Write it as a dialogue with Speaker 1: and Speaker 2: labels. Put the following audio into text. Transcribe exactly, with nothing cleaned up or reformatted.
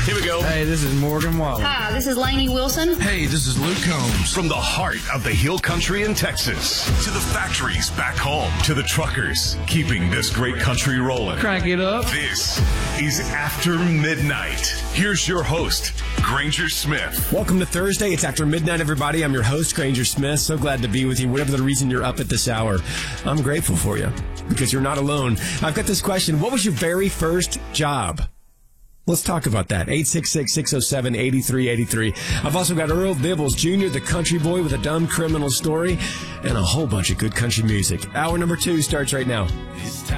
Speaker 1: Here we go.
Speaker 2: Hey, this is Morgan Wallen.
Speaker 3: Hi, this is Lainey Wilson.
Speaker 4: Hey, this is Luke Combs.
Speaker 1: From the heart of the Hill Country in Texas to the factories back home to the truckers keeping this great country rolling.
Speaker 2: Crank it up.
Speaker 1: This is After Midnight. Here's your host, Granger Smith.
Speaker 5: Welcome to Thursday. It's After Midnight, everybody. I'm your host, Granger Smith. So glad to be with you. Whatever the reason you're up at this hour, I'm grateful for you because you're not alone. I've got this question. What was your very first job? Let's talk about that. eight six six, six oh seven, eight three eight three. I've also got Earl Bibbles Junior, the country boy with a dumb criminal story, and a whole bunch of good country music. Hour number two starts right now.